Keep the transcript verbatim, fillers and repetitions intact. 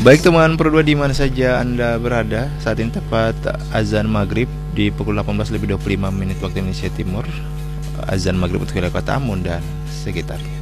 Baik teman Pro dua di mana saja Anda berada, saat ini tepat azan maghrib di pukul delapan belas lebih dua puluh lima menit waktu Indonesia Timur. Azan maghrib untuk wilayah kota Ambon dan sekitarnya.